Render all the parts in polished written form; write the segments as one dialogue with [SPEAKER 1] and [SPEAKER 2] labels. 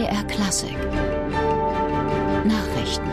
[SPEAKER 1] BR Klassik Nachrichten.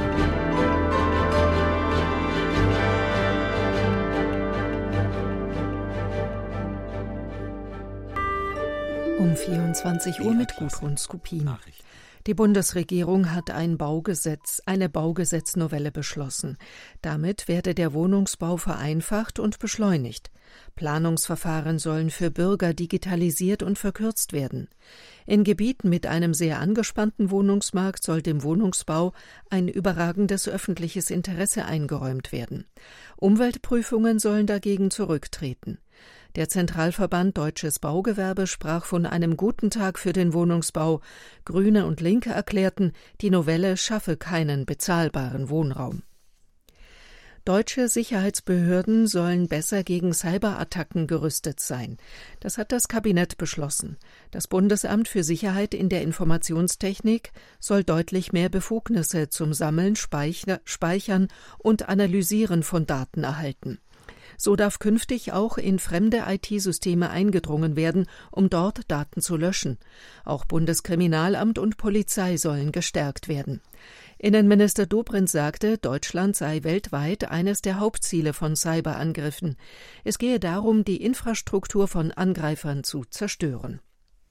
[SPEAKER 2] Um 24 Uhr mit Gudrun Skupin. Die Bundesregierung hat eine Baugesetznovelle beschlossen. Damit werde der Wohnungsbau vereinfacht und beschleunigt. Planungsverfahren sollen für Bürger digitalisiert und verkürzt werden. In Gebieten mit einem sehr angespannten Wohnungsmarkt soll dem Wohnungsbau ein überragendes öffentliches Interesse eingeräumt werden. Umweltprüfungen sollen dagegen zurücktreten. Der Zentralverband Deutsches Baugewerbe sprach von einem guten Tag für den Wohnungsbau. Grüne und Linke erklärten, die Novelle schaffe keinen bezahlbaren Wohnraum. Deutsche Sicherheitsbehörden sollen besser gegen Cyberattacken gerüstet sein. Das hat das Kabinett beschlossen. Das Bundesamt für Sicherheit in der Informationstechnik soll deutlich mehr Befugnisse zum Sammeln, Speichern und Analysieren von Daten erhalten. So darf künftig auch in fremde IT-Systeme eingedrungen werden, um dort Daten zu löschen. Auch Bundeskriminalamt und Polizei sollen gestärkt werden. Innenminister Dobrindt sagte, Deutschland sei weltweit eines der Hauptziele von Cyberangriffen. Es gehe darum, die Infrastruktur von Angreifern zu zerstören.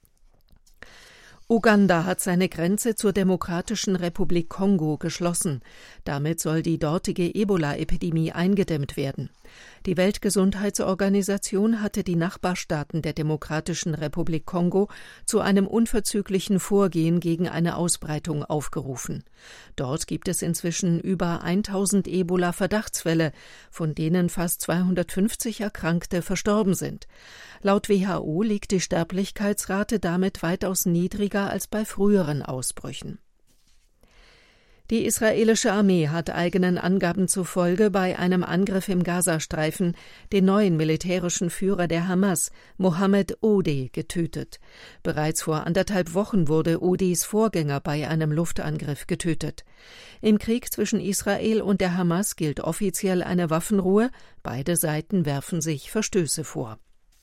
[SPEAKER 2] Uganda hat seine Grenze zur Demokratischen Republik Kongo geschlossen. Damit soll die dortige Ebola-Epidemie eingedämmt werden. Die Weltgesundheitsorganisation hatte die Nachbarstaaten der Demokratischen Republik Kongo zu einem unverzüglichen Vorgehen gegen eine Ausbreitung aufgerufen. Dort gibt es inzwischen über 1000 Ebola-Verdachtsfälle, von denen fast 250 Erkrankte verstorben sind. Laut WHO liegt die Sterblichkeitsrate damit weitaus niedriger als bei früheren Ausbrüchen. Die israelische Armee hat eigenen Angaben zufolge bei einem Angriff im Gazastreifen den neuen militärischen Führer der Hamas, Mohammed Odeh, getötet. Bereits vor 1,5 Wochen wurde Odehs Vorgänger bei einem Luftangriff getötet. Im Krieg zwischen Israel und der Hamas gilt offiziell eine Waffenruhe. Beide Seiten werfen sich Verstöße vor.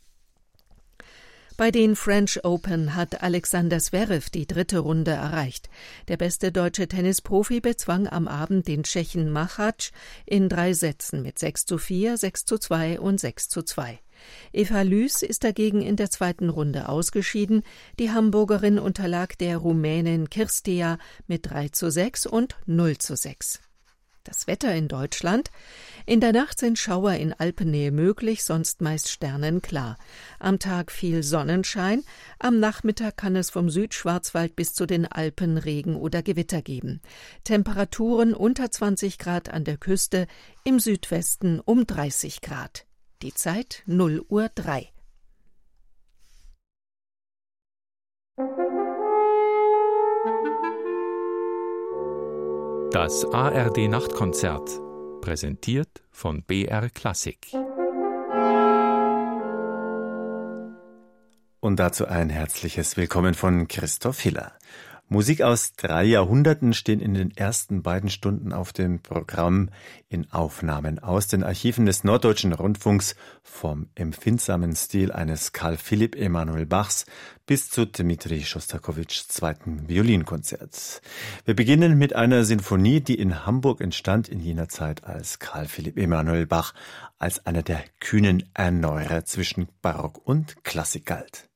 [SPEAKER 2] Bei den French Open hat Alexander Zverev die 3. Runde erreicht. Der beste deutsche Tennisprofi bezwang am Abend den Tschechen Machac in 3 Sätzen mit 6:4, 6:2 und 6:2. Eva Lüß ist dagegen in der 2. Runde ausgeschieden. Die Hamburgerin unterlag der Rumänin Kirstea mit 3:6 und 0:6. Das Wetter in Deutschland. In der Nacht sind Schauer in Alpennähe möglich, sonst meist sternenklar. Am Tag viel Sonnenschein. Am Nachmittag kann es vom Südschwarzwald bis zu den Alpen Regen oder Gewitter geben. Temperaturen unter 20 Grad an der Küste, im Südwesten um 30 Grad. Die Zeit 0:03 Uhr.
[SPEAKER 3] Das ARD-Nachtkonzert, präsentiert von BR Klassik.
[SPEAKER 4] Und dazu ein herzliches Willkommen von Christoph Hiller. Musik aus 3 Jahrhunderten stehen in den ersten beiden Stunden auf dem Programm in Aufnahmen aus den Archiven des Norddeutschen Rundfunks vom empfindsamen Stil eines Carl Philipp Emanuel Bachs bis zu Dmitri Schostakowitschs 2. Violinkonzert. Wir beginnen mit einer Sinfonie, die in Hamburg entstand in jener Zeit, als Carl Philipp Emanuel Bach als einer der kühnen Erneuerer zwischen Barock und Klassik galt.